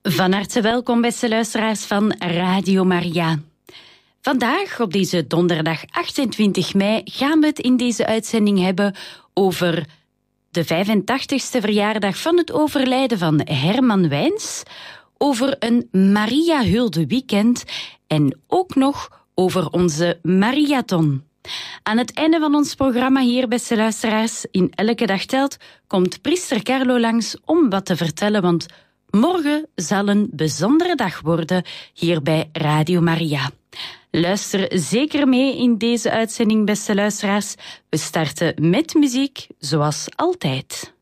Van harte welkom, beste luisteraars van Radio Maria. Vandaag, op deze donderdag 28 mei, gaan we het in deze uitzending hebben over de 85ste verjaardag van het overlijden van Herman Wijns, over een Maria-hulde weekend en ook nog over onze Mariathon. Aan het einde van ons programma hier, beste luisteraars, in Elke Dag Telt, komt priester Carlo langs om wat te vertellen, want morgen zal een bijzondere dag worden hier bij Radio Maria. Luister zeker mee in deze uitzending, beste luisteraars. We starten met muziek, zoals altijd.